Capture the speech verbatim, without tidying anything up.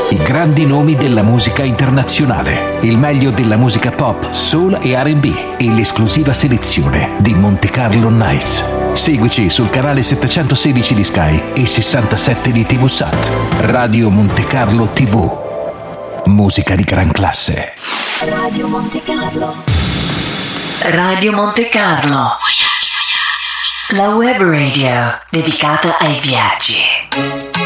I grandi nomi della musica internazionale, il meglio della musica pop, soul e R and B e l'esclusiva selezione di Monte Carlo Nights. Seguici sul canale settecentosedici di Sky e sessantasette di T V Sat. Radio Monte Carlo T V. Musica di gran classe. Radio Monte Carlo. Radio Monte Carlo. La web radio dedicata ai viaggi.